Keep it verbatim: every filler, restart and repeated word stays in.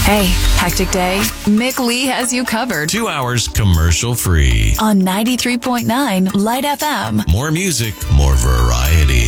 Hey, hectic day? Mick Lee has you covered. Two hours commercial free. On ninety-three point nine Light F M. More music, more variety.